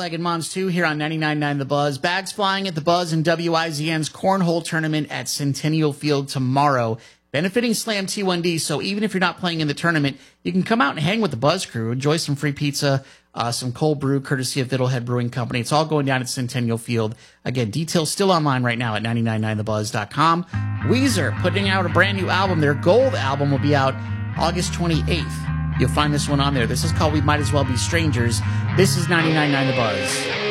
Bootlegged Moms 2 here on 99.9 The Buzz. Bags flying at The Buzz and WIZN's Cornhole Tournament at Centennial Field tomorrow, benefiting Slam T1D. So even if you're not playing in the tournament, you can come out and hang with the Buzz crew, enjoy some free pizza, some cold brew courtesy of Fiddlehead Brewing Company. It's all going down at Centennial Field. Again, details still online right now at 999thebuzz.com. Weezer putting out a brand new album. Their Gold album will be out August 28th. You'll find this one on there. This is called We Might As Well Be Strangers. This is 99.9 The Buzz.